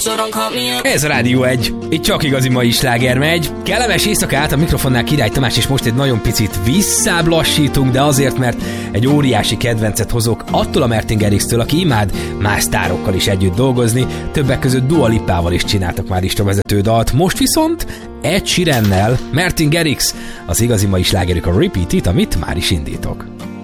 Ez a Rádió 1. Itt csak igazi mai sláger megy. Kellemes éjszakát, a mikrofonnál Király Tamás, és most egy nagyon picit visszább lassítunk, de azért, mert egy óriási kedvencet hozok attól a Martin Garrix-től, aki imád más sztárokkal is együtt dolgozni, többek között Dua Lipával is csináltak már listavezető dalt. Most viszont Ed Sheerannel, Martin Garrix, az igazi mai slágerük a Repeat It, amit már is indítok.